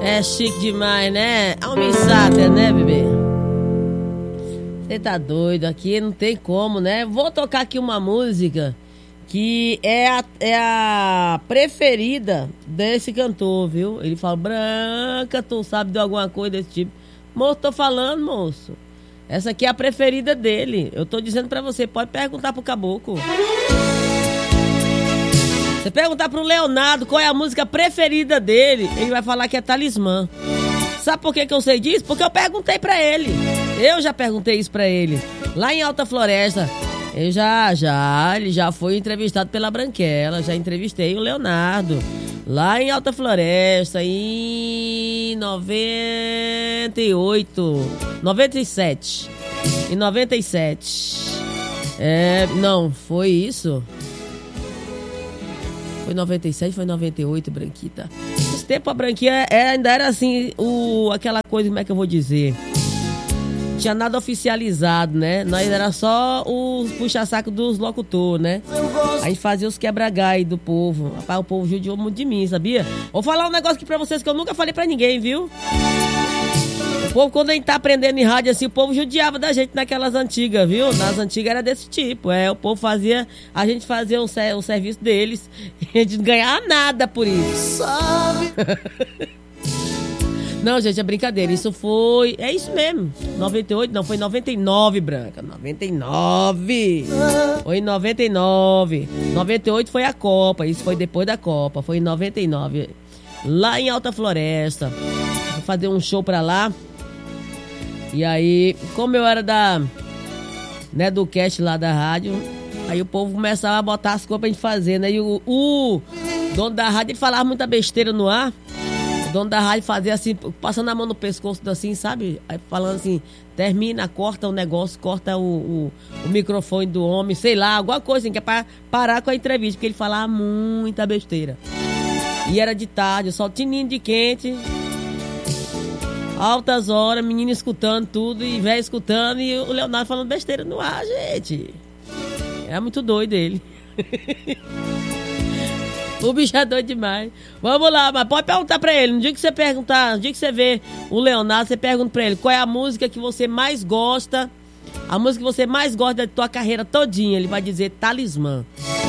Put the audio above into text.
É chique demais, né? Almin Sater, né, bebê? Você tá doido aqui, não tem como, né? Vou tocar aqui uma música que é a preferida desse cantor, viu? Ele fala, Branca, tu sabe de alguma coisa desse tipo? Moço, tô falando, moço. Essa aqui é a preferida dele. Eu tô dizendo pra você, pode perguntar pro caboclo. Você perguntar pro Leonardo qual é a música preferida dele, ele vai falar que é Talismã. Sabe por que eu sei disso? Porque eu perguntei pra ele. Eu já perguntei isso pra ele. Lá em Alta Floresta. Ele já foi entrevistado pela Branquela. Já entrevistei o Leonardo. Lá em Alta Floresta, em 97. Em 97. Não, foi isso? Foi 97, foi 98, Branquita. Esse tempo a Branquinha ainda era assim, aquela coisa, como é que eu vou dizer? Tinha nada oficializado, né? Nós era só os puxa-saco dos locutores, né? A gente fazia os quebra-gai do povo. Rapaz, o povo judiou muito de mim, sabia? Vou falar um negócio aqui pra vocês que eu nunca falei pra ninguém, viu? O povo, quando a gente tá aprendendo em rádio assim, o povo judiava da gente naquelas antigas, viu? Nas antigas era desse tipo. O povo fazia, a gente fazia o serviço deles e a gente não ganhava nada por isso. Sabe? Não, gente, é brincadeira. Isso foi... É isso mesmo. 98, não, foi 99, Branca. 99. Foi em 99. 98 foi a Copa. Isso foi depois da Copa. Foi em 99. Lá em Alta Floresta. Vou fazer um show pra lá. E aí, como eu era do cast lá da rádio, aí o povo começava a botar as coisas pra gente fazer, né? E o dono da rádio, ele falava muita besteira no ar. O dono da rádio fazia assim, passando a mão no pescoço assim, sabe? Aí falando assim, termina, corta o negócio, corta o microfone do homem, sei lá, alguma coisa assim, que é pra parar com a entrevista, porque ele falava muita besteira. E era de tarde, só tininho de quente, altas horas, menino escutando tudo e velho escutando, e o Leonardo falando besteira no ar, gente. Era muito doido ele. O bicho é doido demais. Vamos lá, mas pode perguntar pra ele. No dia que você perguntar, no dia que você vê o Leonardo, você pergunta pra ele qual é a música que você mais gosta. A música que você mais gosta da tua carreira todinha. Ele vai dizer Talismã.